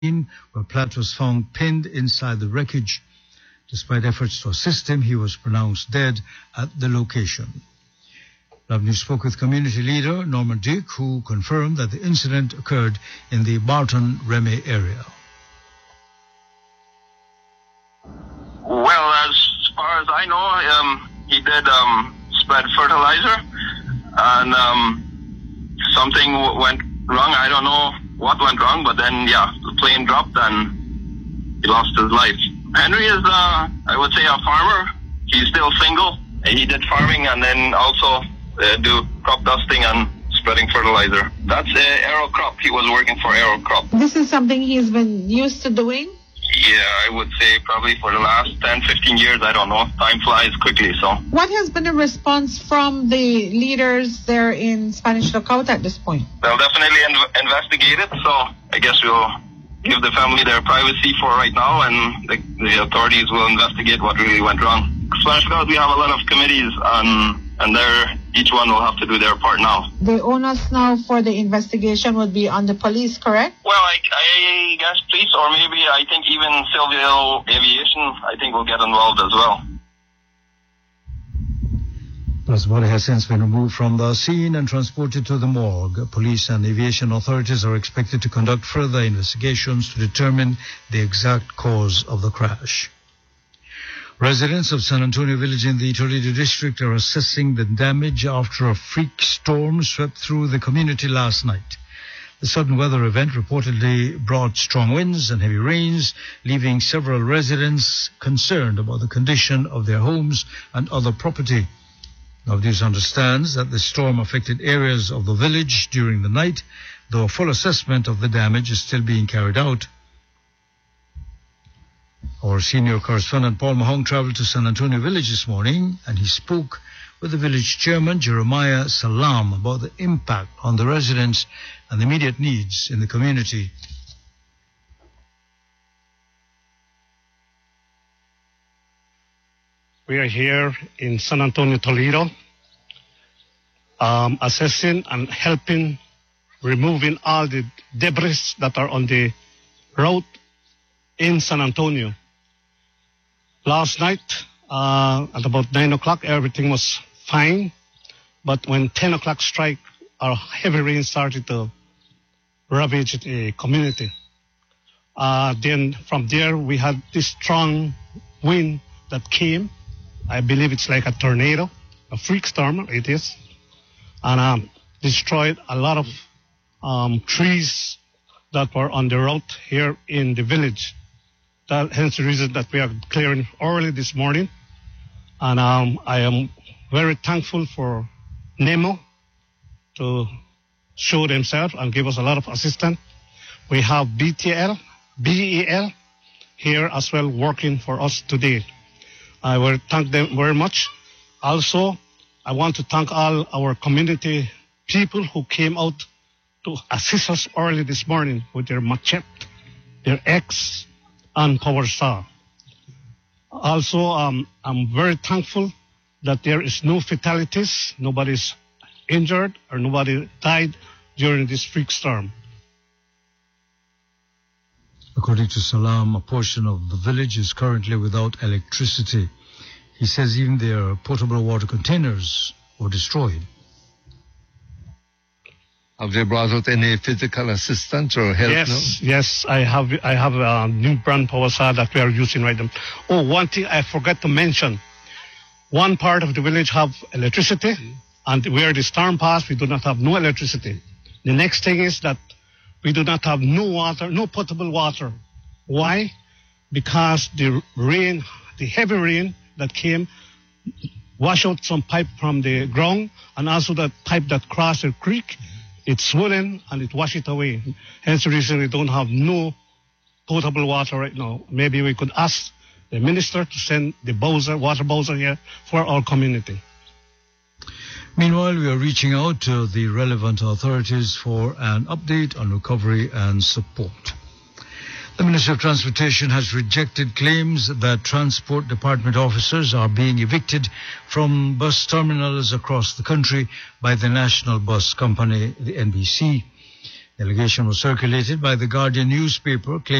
where Platt was found pinned inside the wreckage. Despite efforts to assist him, he was pronounced dead at the location. Love News spoke with community leader Norman Dick, who confirmed that the incident occurred in the Barton Remy area. Well, as far as I know, he did spread fertilizer, and something went wrong. I don't know what went wrong, but then, the plane dropped and he lost his life. Henry is, I would say, a farmer. He's still single. He did farming and then also do crop dusting and spreading fertilizer. That's Aero Crop. He was working for Aero Crop. This is something he's been used to doing? Yeah, I would say probably for the last 10, 15 years. I don't know. Time flies quickly, so. What has been the response from the leaders there in Spanish Lookout at this point? They'll definitely investigate it, so I guess we'll give the family their privacy for right now, and the authorities will investigate what really went wrong. Spanish Lookout, we have a lot of committees, and each one will have to do their part now. The onus now for the investigation would be on the police, correct? Well, I guess police, or maybe I think even civil aviation, I think will get involved as well. Plus, body has since been removed from the scene and transported to the morgue. Police and aviation authorities are expected to conduct further investigations to determine the exact cause of the crash. Residents of San Antonio Village in the Toledo district are assessing the damage after a freak storm swept through the community last night. The sudden weather event reportedly brought strong winds and heavy rains, leaving several residents concerned about the condition of their homes and other property. Now, this understands that the storm affected areas of the village during the night, though a full assessment of the damage is still being carried out. Our senior correspondent Paul Mahong traveled to San Antonio Village this morning, and he spoke with the village chairman Jeremiah Salam about the impact on the residents and the immediate needs in the community. We are here in San Antonio, Toledo, assessing and helping removing all the debris that are on the road in San Antonio. Last night, at about 9 o'clock, everything was fine. But when 10 o'clock strike, our heavy rain started to ravage the community. Then from there, we had this strong wind that came. I believe it's like a tornado, a freak storm, it is. And destroyed a lot of trees that were on the road here in the village. Hence the reason that we are clearing early this morning. And I am very thankful for NEMO to show themselves and give us a lot of assistance. We have BEL here as well working for us today. I will thank them very much. Also, I want to thank all our community people who came out to assist us early this morning with their machete, their axe, and power saw. Also, I'm very thankful that there is no fatalities, nobody's injured or nobody died during this freak storm. According to Salam, a portion of the village is currently without electricity. He says even their potable water containers were destroyed. Have they brought out any physical assistance or help? Yes, I have a new brand power saw that we are using right now. Oh, one thing I forgot to mention. One part of the village have electricity, and where the storm passed, we do not have no electricity. The next thing is that we do not have no water, no potable water. Why? Because the rain, the heavy rain that came, washed out some pipe from the ground, and also that pipe that crossed the creek. It's swollen and it washed it away. Hence the reason we don't have no potable water right now. Maybe we could ask the minister to send the water bowser here for our community. Meanwhile, we are reaching out to the relevant authorities for an update on recovery and support. The Ministry of Transportation has rejected claims that Transport Department officers are being evicted from bus terminals across the country by the National Bus Company, the NBC. The allegation was circulated by the Guardian newspaper, claiming